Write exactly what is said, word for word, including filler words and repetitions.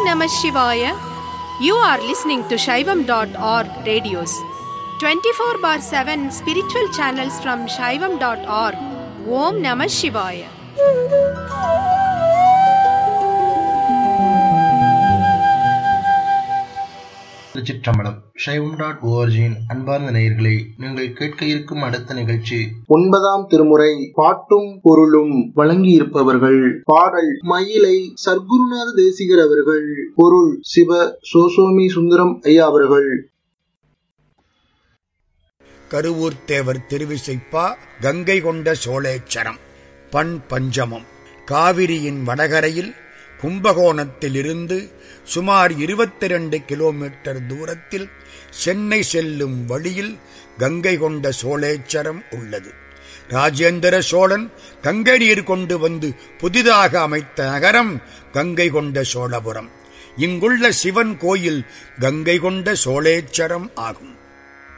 Namah Shivaya. You are listening to Shaivam dot org radios. twenty-four bar seven spiritual channels from Shaivam dot org. Om Namah Shivaya. திருச்சிற்றம்பலம். சைவம் dot ஓஆர்ஜியின் அன்பார்ந்த நேயர்களே, நீங்கள் கேட்க இருக்கும் அடுத்த நிகழ்ச்சி ஒன்பதாம் திருமுறை பாட்டும் பொருளும். வழங்கியிருப்பவர்கள் பாடல் மயிலை சர்க்குருநாத தேசிகர் அவர்கள். பொருள் சிவ சோசோமி சுந்தரம் ஐயா அவர்கள். கருவூர்த்தேவர் திருவிசைப்பா கங்கை கொண்ட சோழேச்சரம். பண் பஞ்சமம். காவிரியின் வடகரையில் கும்பகோணத்திலிருந்து சுமார் இருபத்தி இரண்டு கிலோமீட்டர் தூரத்தில் சென்னை செல்லும் வழியில் கங்கை கொண்ட சோழேச்சரம் உள்ளது. ராஜேந்திர சோழன் கங்கை நீர் கொண்டு வந்து புதிதாக அமைத்த நகரம் கங்கை கொண்ட சோழபுரம். இங்குள்ள சிவன் கோயில் கங்கை கொண்ட சோழேச்சரம் ஆகும்.